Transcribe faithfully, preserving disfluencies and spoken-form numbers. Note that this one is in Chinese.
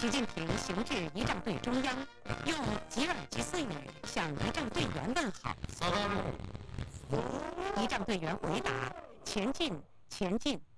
习近平行至仪仗队中央，用吉尔吉斯语向仪仗队员问好。仪仗队员回答：前进，前进。